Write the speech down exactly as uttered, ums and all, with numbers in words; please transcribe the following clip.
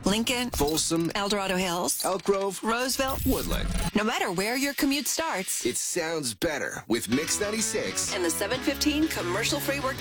Lincoln, Folsom, El Dorado Hills, Elk Grove, Roseville, Woodland. no matter where your commute starts, It sounds better with Mix ninety-six. and the seven fifteen commercial-free workday